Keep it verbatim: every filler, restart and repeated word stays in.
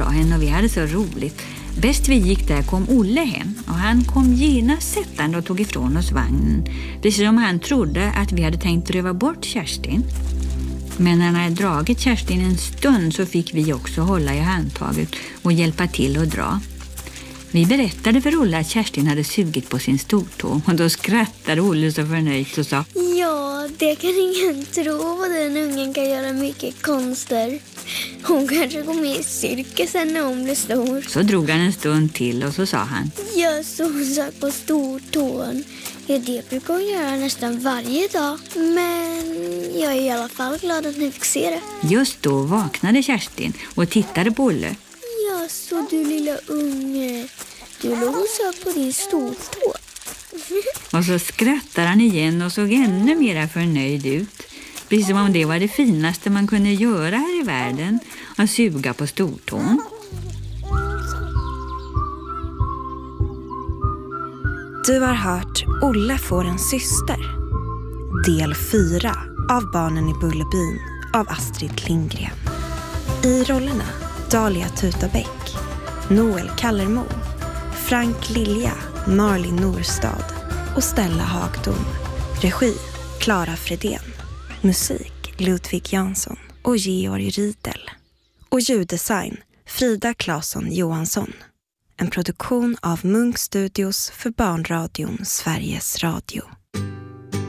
henne och vi hade så roligt. Bäst vi gick där kom Olle hem och han kom genast sättande och tog ifrån oss vagnen. Precis som han trodde att vi hade tänkt röva bort Kerstin. Men när han hade dragit Kerstin en stund så fick vi också hålla i handtaget och hjälpa till att dra. Vi berättade för Olle att Kerstin hade sugit på sin stortå och då skrattade Olle så förnöjt och sa: Ja, det kan ingen tro, vad den ungen kan göra mycket konster. Hon kanske går med i cirkusen när hon blir stor. Så drog han en stund till och så sa han: Jag såg på stortån. Ja, det brukar hon göra nästan varje dag. Men jag är i alla fall glad att ni fick se det. Just då vaknade Kerstin och tittade på Olle. Ja, så du lilla unge. Du låg och sög på din stortå. Och så skrattade han igen och såg ännu mer förnöjd ut. Precis som om det var det finaste man kunde göra här i världen. Att suga på stortån. Du har hört Olle får en syster. Del fyra av Barnen i Bullerbyn av Astrid Lindgren. I rollerna Dahlia Tutabäck, Noel Kallermo, Frank Lilja, Marlin Norstad och Stella Hagdom. Regi Clara Fredén. Musik Ludvig Jansson och Georg Riedel. Och ljuddesign Frida Claesson Johansson. En produktion av Munk Studios för Barnradion Sveriges Radio.